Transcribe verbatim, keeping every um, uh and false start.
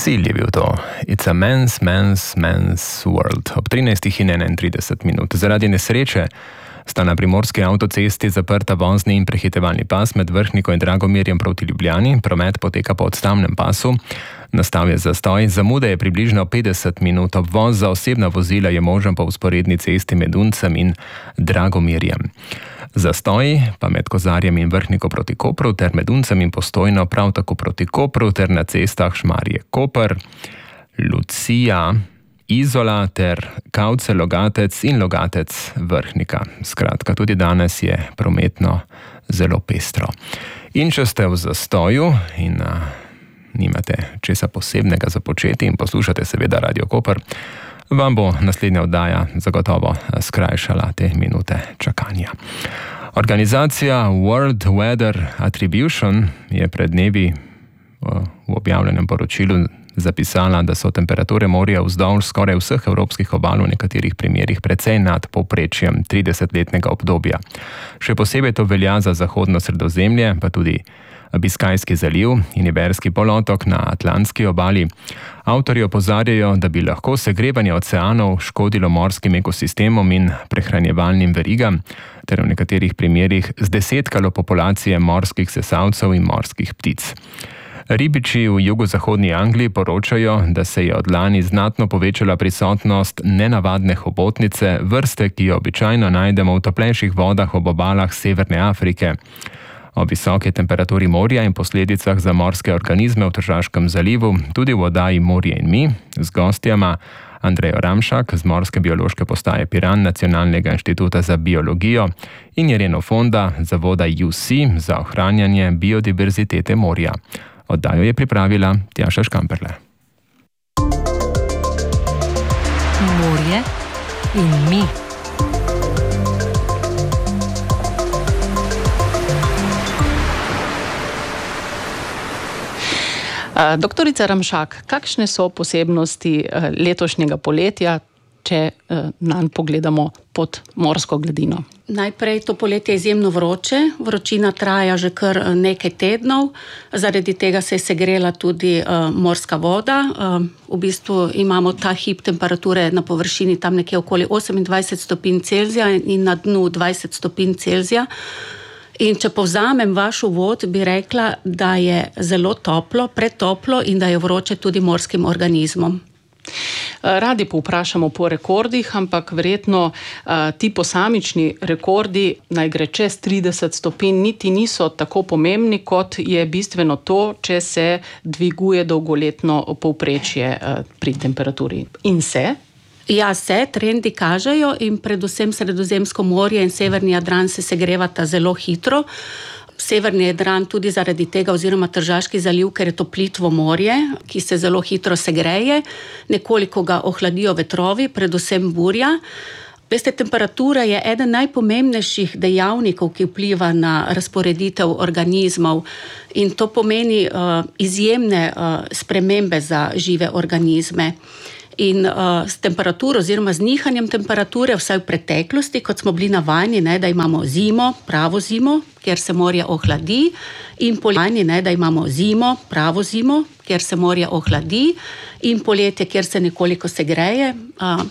Cilj je bil to. It's a man's, man's, man's world. Ob trinajstih in enaintrideset minut. Zaradi nesreče sta na primorski avtocesti zaprta vozni in prehitevalni pas med Vrhniko in Dragomirjem proti Ljubljani. Promet poteka po odstavnem pasu. Nastal je zastoj. Zamuda je približno petdeset minut. Obvoz za osebna vozila je možen po vzporedni cesti med Uncem in Dragomirjem. Zastoj pa med Kozarjem in Vrhniko proti Kopru ter med Uncem in Postojno prav tako proti Kopru ter na cestah Šmarje-Koper, Lucija, Izola ter Kavce-Logatec in Logatec-Vrhnika. Skratka, tudi danes je prometno zelo pestro. In če ste v zastoju in a, nimate česa posebnega za početi in poslušate seveda Radio Koper, vam bo naslednja oddaja zagotovo skrajšala te minute čakanja. Organizacija World Weather Attribution je pred dnevi v objavljenem poročilu zapisala, da so temperature morja vzdolž skoraj vseh evropskih obal v nekaterih primerih precej nad povprečjem tridesetletnega obdobja. Še posebej to velja za zahodno Sredozemlje, pa tudi Biskajski zaliv in Iberski polotok na Atlantski obali. Avtorji opozarjajo, da bi lahko segrevanje oceanov škodilo morskim ekosistemom in prehranjevalnim verigam, ter v nekaterih primerih zdesetkalo populacije morskih sesalcev in morskih ptic. Ribiči v jugozahodni Angliji poročajo, da se je od lani znatno povečala prisotnost nenavadne hobotnice, vrste, ki jo običajno najdemo v toplejših vodah ob obalah Severne Afrike. O visoke temperaturi morja in posledicah za morske organizme v Tržaškem zalivu tudi v oddaji Morje in mi z gostjama Andrejo Ramšak z Morske biološke postaje Piran Nacionalnega inštituta za biologijo in Ireno Fonda zavoda U C za ohranjanje biodiverzitete morja. Oddajo je pripravila Tjaša Škamperle. Morje in mi. Doktorica Ramšak, kakšne so posebnosti letošnjega poletja, če nanj pogledamo pod morsko gladino? Najprej to poletje je izjemno vroče, vročina traja že kar nekaj tednov, zaradi tega se je segrela tudi uh, morska voda. Uh, v bistvu imamo ta hip temperature na površini tam nekje okoli osemindvajset stopinj Celzija in na dnu dvajset stopinj Celzija. In če povzamem vaš uvod, bi rekla, da je zelo toplo, pretoplo in da je vroče tudi morskim organizmom. Radi povprašamo po rekordih, ampak verjetno uh, ti posamični rekordi, naj gre čez trideset stopinj, niti niso tako pomembni, kot je bistveno to, če se dviguje dolgoletno povprečje uh, pri temperaturi. In se? Ja, se, trendi kažejo in predvsem Sredozemsko morje in Severni Jadran se segrevata zelo hitro. Severni Jadran tudi zaradi tega oziroma Tržaški zaliv, ker je to plitvo morje, ki se zelo hitro segreje, nekoliko ga ohladijo vetrovi, predvsem burja. Veste, temperatura je eden najpomembnejših dejavnikov, ki vpliva na razporeditev organizmov in to pomeni uh, izjemne uh, spremembe za žive organizme. In uh, s temperaturo oziroma z nihanjem temperature, vsaj v preteklosti, kot smo bili navajeni, ne, da imamo zimo, pravo zimo, kjer se morje ohladi, in poletje, ne, da imamo zimo, pravo zimo, kjer se morje ohladi, in poletje, kjer se nekoliko segreje. Uh,